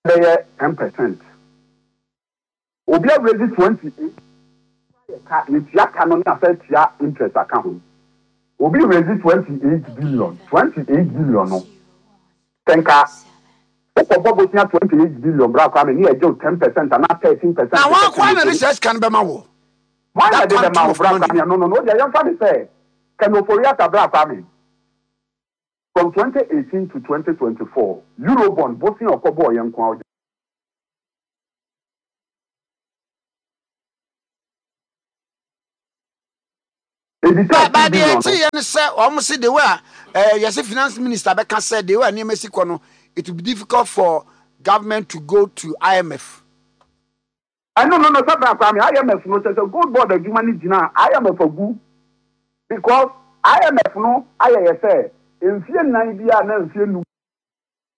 They 10%. Obi raise 28. If you cannot affect your interest account. Obi raise 28 billion. 28 billion. No. Think Bobo 28 billion. Black women here 10% and not 13%. Now one research can be mawo. Why did the man black women? No. The young family say can Oporiata black women. From 2018 to 2024, Eurobond boasting of Kobo Young Crowd. But the ATN said, almost the way, yes, finance minister Becca said they were near Mexico. It will be difficult for government to go to IMF. I no, IMF no says a good board of humanity now. IMF for good because IMF no, I say, in fear 90 and